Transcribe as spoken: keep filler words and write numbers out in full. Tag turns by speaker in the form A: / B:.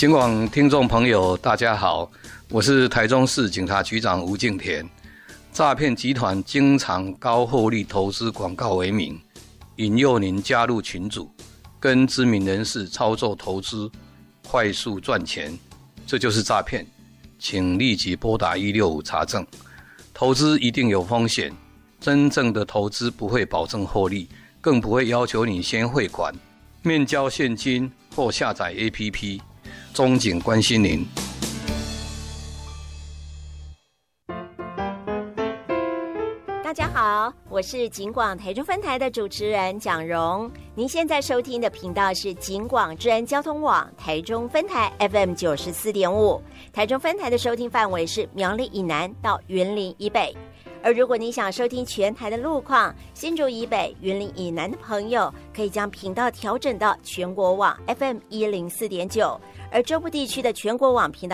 A: 警广听众朋友大家好，我是台中市警察局长吴敬田。诈骗集团经常高获利投资广告为名，引诱您加入群组，跟知名人士操作投资，快速赚钱，这就是诈骗。请立即拨打一六五查证。投资一定有风险，真正的投资不会保证获利，更不会要求你先汇款、面交现金或下载 A P P。中警关心您。
B: 大家好，我是警广台中分台的主持人蒋蓉。您现在收听的频道是警广治安交通网台中分台 F M 九十四点五，台中分台的收听范围是苗栗以南到云林以北。而如果你想收听全台的路况，新竹以北、云林以南的朋友可以将频道调整到全国网 F M 一零四点九，而中部地区的全国网频道